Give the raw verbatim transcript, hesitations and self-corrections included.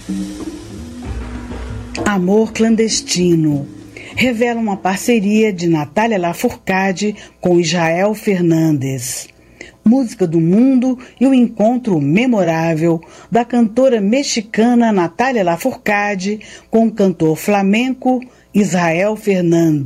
Amor Clandestino revela uma parceria de Natália Lafourcade com Israel Fernandes. Música do Mundo e o encontro memorável da cantora mexicana Natália Lafourcade com o cantor flamenco Israel Fernandes.